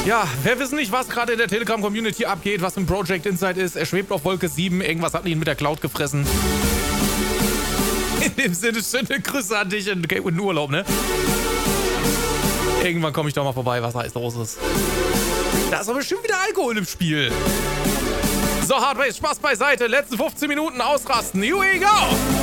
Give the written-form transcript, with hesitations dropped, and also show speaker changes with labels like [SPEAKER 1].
[SPEAKER 1] Ja, wir wissen nicht, was gerade in der Telegram-Community abgeht, was im Project Insight ist. Er schwebt auf Wolke 7. Irgendwas hat ihn mit der Cloud gefressen. In dem Sinne, schöne Grüße an dich in Urlaub, ne? Irgendwann komme ich doch mal vorbei, was da ist los ist. Da ist aber bestimmt wieder Alkohol im Spiel. So, Hardways, Spaß beiseite. Letzten 15 Minuten ausrasten. Here we go!